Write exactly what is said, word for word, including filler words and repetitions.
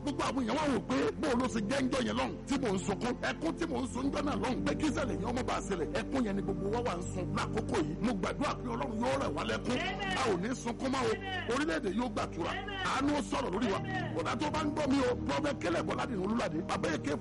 gbogbo àwọn èèyàn wá wò pé bóun ló ṣe jẹ́ ńjọ́ yẹn lọ́hùn tí mò ń sunkún ẹkún tí mò ń sun ńjọ́ náà lọ́hùn pé kí ṣẹlẹ̀ yẹn ọmọ bá ṣẹlẹ̀ ẹkún yẹn ni gbogbo wa wà ń sun lákòókò yìí mo gbàdúrà pé ọlọ́run yóò rẹ̀ wá lẹ́kún a ò ní sunkún máa o orílẹ̀-èdè yóò gbàtura àánú sọ̀rọ̀ lórí wa bọ̀dá tó bá ń gbọ́ mi o prọfẹ̀t Caleb Ọládìran Olúládé bàbá èké